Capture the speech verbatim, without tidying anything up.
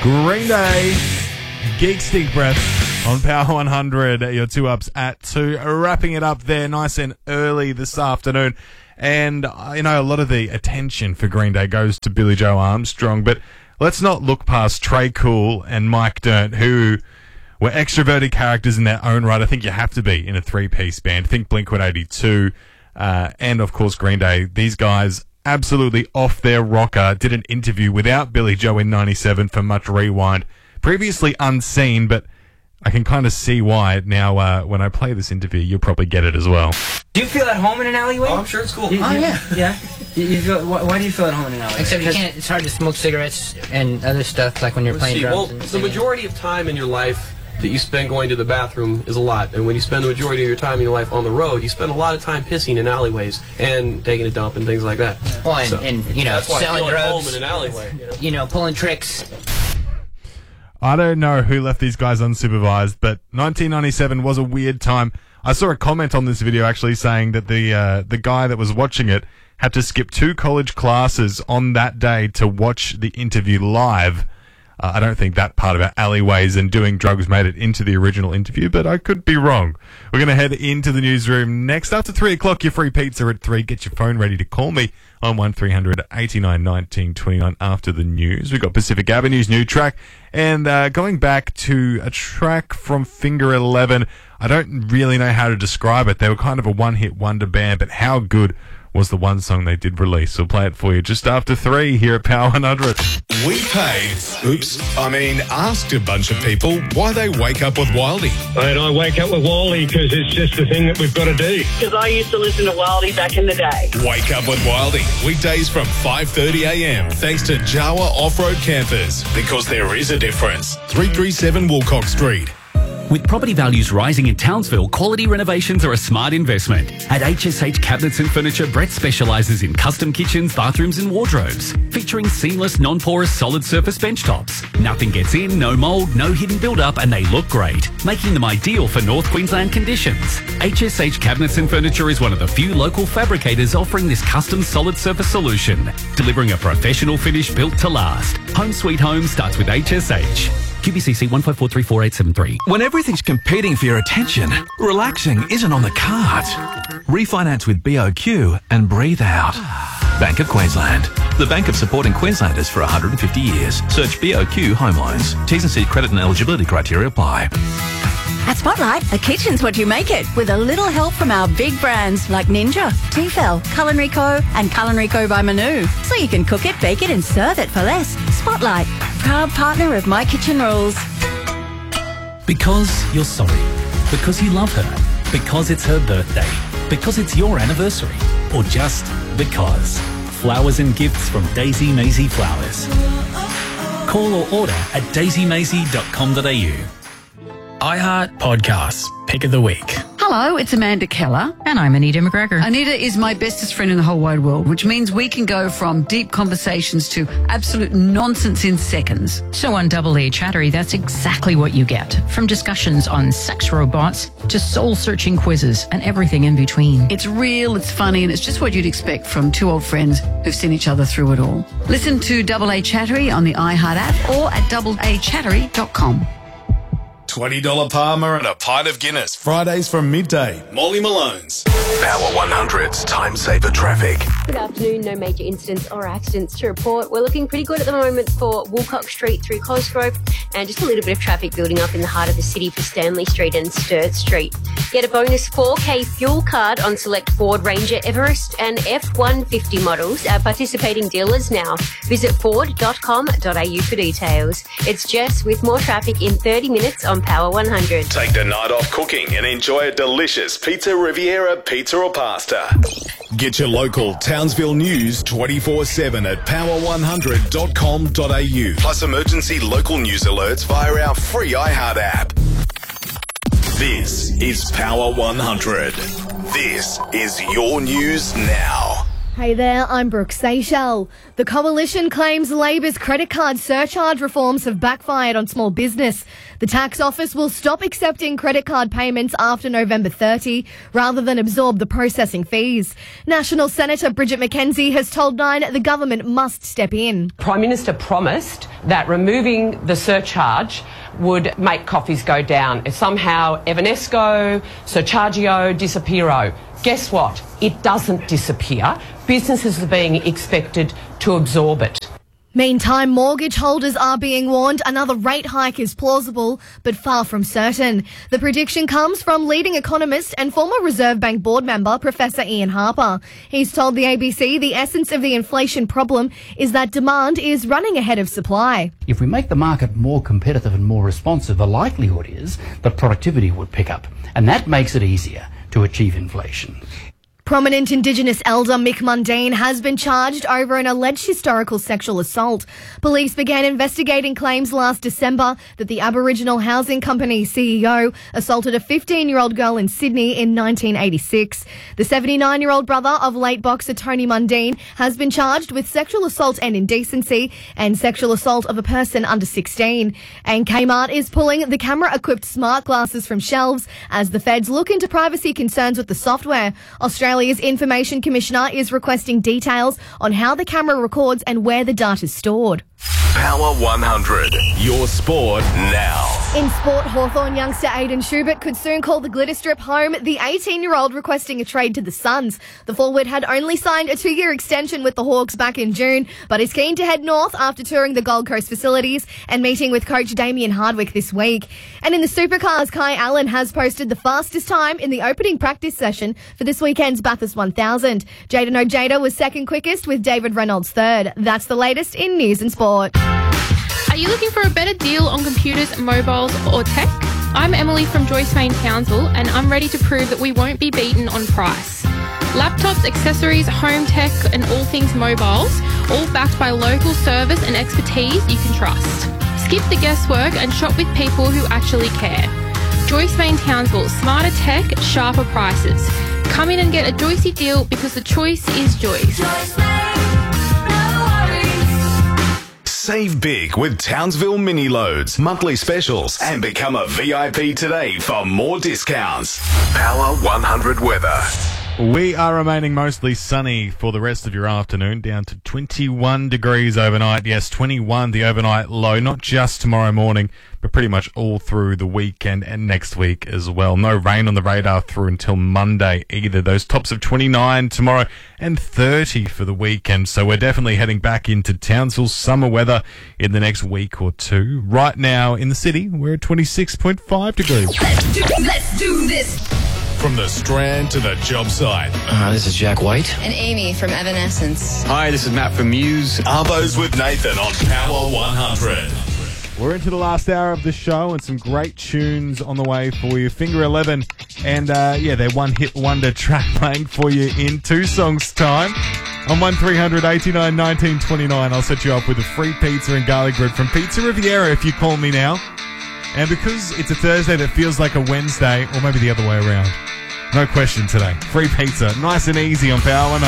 Green Day, Geek Stink Breath on Power one hundred. Your two ups at two. Wrapping it up there nice and early this afternoon. And, uh, you know, a lot of the attention for Green Day goes to Billie Joe Armstrong, but let's not look past Trey Cool and Mike Dirnt, who were extroverted characters in their own right. I think you have to be in a three-piece band. Think Blink one eighty-two, uh, and, of course, Green Day. These guys absolutely off their rocker. Did an interview without Billie Joe in ninety-seven for Much Rewind. Previously unseen, but I can kind of see why now. Uh, when I play this interview, you'll probably get it as well. Do you feel at home in an alleyway? Oh, I'm sure it's cool. You, oh, you, yeah. Yeah? You, you feel, why, why do you feel at home in an alleyway? Except you can't, it's hard to smoke cigarettes and other stuff like when you're Let's playing see. drums. Well, and the singing. majority of time in your life that you spend going to the bathroom is a lot. And when you spend the majority of your time in your life on the road, you spend a lot of time pissing in alleyways and taking a dump and things like that. Well, and, so, and you know, that's why selling I feel at drugs, home in an alleyway. You know? you know, pulling tricks. I don't know who left these guys unsupervised, but nineteen ninety-seven was a weird time. I saw a comment on this video actually saying that the uh, the guy that was watching it had to skip two college classes on that day to watch the interview live. Uh, I don't think that part about alleyways and doing drugs made it into the original interview, but I could be wrong. We're going to head into the newsroom next. After three o'clock, your free pizza at three. Get your phone ready to call me on one three hundred eighty-nine nineteen twenty-nine after the news. We've got Pacific Avenue's new track. And uh, going back to a track from Finger eleven, I don't really know how to describe it. They were kind of a one-hit wonder band, but how good was the one song they did release? We'll play it for you just after three here at Power one hundred. We paid, oops, I mean asked a bunch of people why they wake up with Wildy. And I wake up with Wildy because it's just the thing that we've got to do. Because I used to listen to Wildy back in the day. Wake up with Wildy, weekdays from five thirty a m thanks to Jawa Off-Road Campers, because there is a difference. three thirty-seven Woolcock Street. With property values rising in Townsville, quality renovations are a smart investment. At H S H Cabinets and Furniture, Brett specialises in custom kitchens, bathrooms and wardrobes, featuring seamless, non-porous, solid surface bench tops. Nothing gets in, no mould, no hidden build-up, and they look great, making them ideal for North Queensland conditions. H S H Cabinets and Furniture is one of the few local fabricators offering this custom solid surface solution, delivering a professional finish built to last. Home Sweet Home starts with H S H. Q B C C one five four three four eight seven three. When everything's competing for your attention, relaxing isn't on the cards. Refinance with B O Q and breathe out. Bank of Queensland. The bank of supporting Queenslanders for one hundred fifty years. Search B O Q Home Loans. T's and C's credit and eligibility criteria apply. At Spotlight, a kitchen's what you make it, with a little help from our big brands like Ninja, Tefal, Culinary Co. and Culinary Co. by Manu. So you can cook it, bake it and serve it for less. Spotlight, proud partner of My Kitchen Rules. Because you're sorry. Because you love her. Because it's her birthday. Because it's your anniversary. Or just because. Flowers and gifts from Daisy Maisie Flowers. Call or order at daisy maisie dot com dot a u. iHeart Podcasts, Pick of the Week. Hello, it's Amanda Keller. And I'm Anita McGregor. Anita is my bestest friend in the whole wide world, which means we can go from deep conversations to absolute nonsense in seconds. So on Double A Chattery, that's exactly what you get. From discussions on sex robots to soul-searching quizzes and everything in between. It's real, it's funny, and it's just what you'd expect from two old friends who've seen each other through it all. Listen to Double A Chattery on the iHeart app or at double a chattery dot com. twenty dollars Palmer and a pint of Guinness. Fridays from midday. Molly Malone's. Power one hundred's Time Saver Traffic. Good afternoon. No major incidents or accidents to report. We're looking pretty good at the moment for Woolcock Street through Cosgrove, and just a little bit of traffic building up in the heart of the city for Stanley Street and Sturt Street. Get a bonus four K fuel card on select Ford Ranger, Everest and F one fifty models at participating dealers now. Visit ford dot com dot a u for details. It's Jess with more traffic in thirty minutes on Power one hundred. Take the night off cooking and enjoy a delicious Pizza Riviera pizza or pasta. Get your local Townsville news twenty-four seven at power one hundred dot com dot a u. Plus emergency local news alerts via our free iHeart app. This is Power one hundred. This is your news now. Hey there, I'm Brooke Seychelles. The Coalition claims Labor's credit card surcharge reforms have backfired on small business. The tax office will stop accepting credit card payments after November thirtieth rather than absorb the processing fees. National Senator Bridget McKenzie has told Nine the government must step in. Prime Minister promised that removing the surcharge would make coffees go down. Somehow Evanesco, Surchargio, Disappearo. Guess what? It doesn't disappear. Businesses are being expected to absorb it. Meantime, mortgage holders are being warned another rate hike is plausible, but far from certain. The prediction comes from leading economist and former Reserve Bank board member, Professor Ian Harper. He's told the A B C the essence of the inflation problem is that demand is running ahead of supply. If we make the market more competitive and more responsive, the likelihood is that productivity would pick up, and that makes it easier to achieve inflation. Prominent Indigenous elder Mick Mundine has been charged over an alleged historical sexual assault. Police began investigating claims last December that the Aboriginal Housing Company C E O assaulted a fifteen-year-old girl in Sydney in nineteen eighty-six. The seventy-nine-year-old brother of late boxer Tony Mundine has been charged with sexual assault and indecency and sexual assault of a person under sixteen. And Kmart is pulling the camera-equipped smart glasses from shelves as the feds look into privacy concerns with the software. Australia Australia's Information Commissioner is requesting details on how the camera records and where the data is stored. Power one hundred, your sport now. In sport, Hawthorn youngster Aidan Schubert could soon call the glitter strip home, the eighteen-year-old requesting a trade to the Suns. The forward had only signed a two-year extension with the Hawks back in June, but is keen to head north after touring the Gold Coast facilities and meeting with coach Damien Hardwick this week. And in the supercars, Kai Allen has posted the fastest time in the opening practice session for this weekend's Bathurst one thousand. Jayden Ojeda was second quickest with David Reynolds third. That's the latest in news and sport. Are you looking for a better deal on computers, mobiles or tech? I'm Emily from Joyce Main Townsville and I'm ready to prove that we won't be beaten on price. Laptops, accessories, home tech and all things mobiles, all backed by local service and expertise you can trust. Skip the guesswork and shop with people who actually care. Joyce Main Townsville, smarter tech, sharper prices. Come in and get a Joycey deal because the choice is Joyce. Joyce Main, no worries. Save big with Townsville Mini Loads, monthly specials, and become a V I P today for more discounts. Power one hundred weather. We are remaining mostly sunny for the rest of your afternoon, down to twenty-one degrees overnight. Yes, twenty-one, the overnight low, not just tomorrow morning, but pretty much all through the weekend and next week as well. No rain on the radar through until Monday either. Those tops of twenty-nine tomorrow and thirty for the weekend. So we're definitely heading back into Townsville summer weather in the next week or two. Right now in the city, we're at twenty-six point five degrees. Let's do, let's do this. From the Strand to the job site. Uh, this is Jack White. And Amy from Evanescence. Hi, this is Matt from Muse. Arbos with Nathan on Power one hundred. We're into the last hour of the show and some great tunes on the way for you. Finger eleven and, uh, yeah, their one-hit wonder track playing for you in two songs' time. On one three hundred eighty-nine nineteen twenty-nine, I'll set you up with a free pizza and garlic bread from Pizza Riviera if you call me now. And because it's a Thursday that feels like a Wednesday, or maybe the other way around, no question today. Free pizza, nice and easy on Power one hundred.